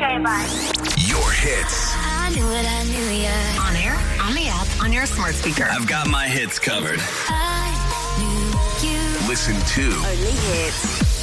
Okay, bye. Your hits. I knew it, I knew ya. On air, on the app, on your smart speaker. I've got my hits covered. I knew you. Listen to Only hits.